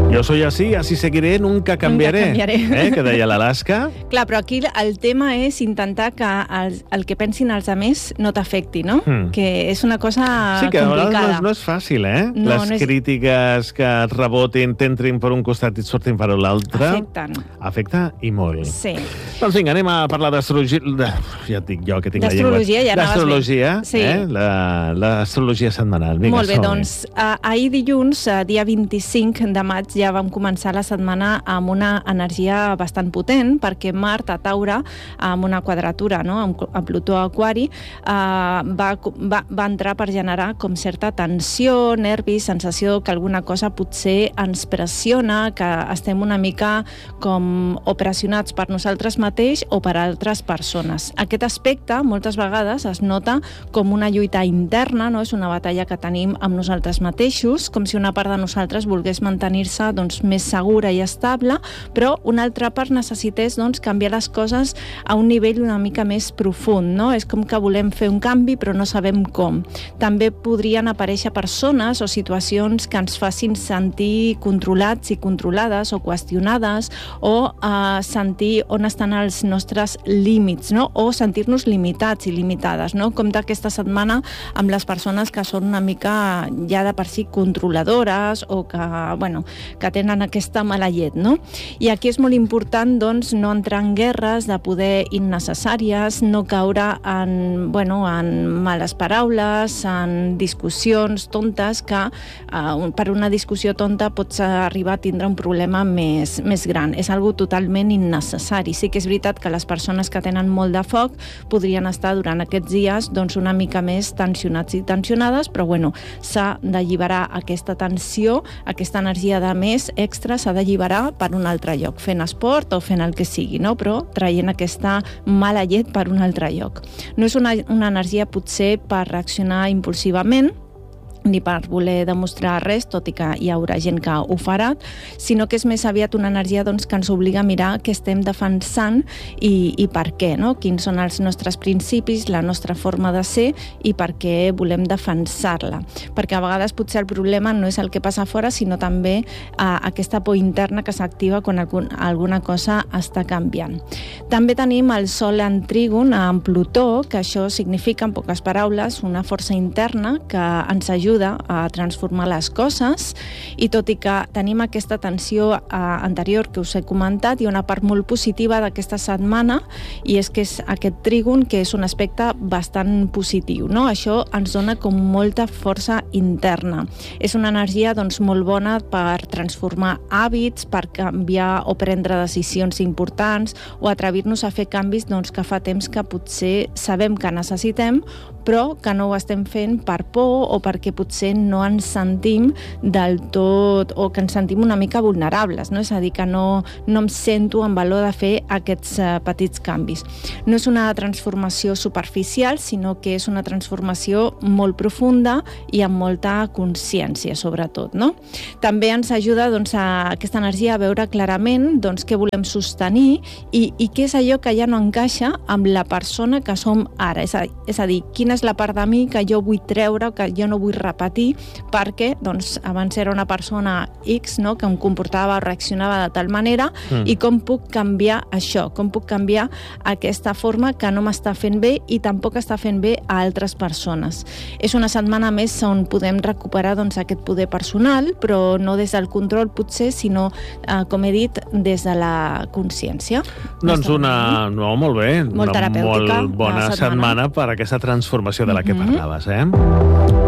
Jo soy así, así seguiré, nunca cambiaré. Que deia l'Alaska. Clar, però aquí el tema és intentar que el que pensin els altres no t'afecti, no? Que és una cosa complicada. Sí, que a vegades no és fàcil, Les crítiques que et rebotin, t'entrin per un costat i et surtin per l'altre. Afecta i molt. Sí. Doncs vinga, anem a parlar d'astrologia. Ja et dic jo que tinc la llengua. D'astrologia, ja anaves bé. D'astrologia, l'astrologia setmanal. Vinga, molt bé, doncs ahir dilluns, dia 25 de maig, ja vam començar la setmana amb una energia bastant potent, perquè Mart a Taure, amb una quadratura, no?, amb Plutó a Aquari, va entrar per generar com certa tensió, nervis, sensació que alguna cosa potser ens pressiona, que estem una mica com o pressionats per nosaltres mateix o per altres persones. Aquest aspecte, moltes vegades, es nota com una lluita interna, no? És una batalla que tenim amb nosaltres mateixos, com si una part de nosaltres volgués mantenir-se més segura i estable, però una altra part necessités canviar les coses a un nivell una mica més profund, no? És com que volem fer un canvi però no sabem com. També podrien aparèixer persones o situacions que ens facin sentir controlats i controlades o qüestionades o sentir on estan els nostres límits, no? O sentir-nos limitats i limitades, no? Com d'aquesta setmana amb les persones que són una mica ja de per si controladores o que tenen aquesta mala llet, no? I aquí és molt important, no entrar en guerres de poder innecessàries, no caure en males paraules, en discussions tontes, que per una discussió tonta pots arribar a tindre un problema més gran. És algo totalment innecessari. Sí que és veritat que les persones que tenen molt de foc podrien estar durant aquests dies una mica més tensionats i tensionades, però s'ha d'alliberar aquesta tensió, aquesta energia de més extra s'ha d'alliberar per un altre lloc, fent esport o fent el que sigui, no? Però traient aquesta mala llet per un altre lloc. No és una energia potser per reaccionar impulsivament, ni per voler demostrar res, tot i que hi haurà gent que ho farà, sinó que és més aviat una energia que ens obliga a mirar què estem defensant i per què, no? Quins són els nostres principis, la nostra forma de ser i per què volem defensar-la. Perquè a vegades potser el problema no és el que passa fora, sinó també aquesta por interna que s'activa quan alguna cosa està canviant. També tenim el Sol en trígon amb Plutó, que això significa, en poques paraules, una força interna que ens ajuda a transformar les coses, i tot i que tenim aquesta tensió anterior que us he comentat, hi ha una part molt positiva d'aquesta setmana, i és que és aquest trígon, que és un aspecte bastant positiu, no? Això ens dona com molta força interna. És una energia molt bona per transformar hàbits, per canviar o prendre decisions importants o atrevir-nos a fer canvis que fa temps que potser sabem que necessitem, però que no ho estem fent per por o perquè potser no ens sentim del tot, o que ens sentim una mica vulnerables, no? És a dir, que no em sento en valor de fer aquests petits canvis. No és una transformació superficial, sinó que és una transformació molt profunda i amb molta consciència, sobretot, no? També ens ajuda a aquesta energia a veure clarament què volem sostenir i què és allò que ja no encaixa amb la persona que som ara. És a dir, quina és la part de mi que jo vull treure, que jo no vull repetir, perquè abans era una persona X, no?, que em comportava o reaccionava de tal manera, i com puc canviar això, com puc canviar aquesta forma que no m'està fent bé i tampoc està fent bé a altres persones. És una setmana més on podem recuperar aquest poder personal, però no des del control potser, sinó, com he dit, des de la consciència. Molt bé, molt terapèutica, molt bona setmana per aquesta transformació de la que parlaves,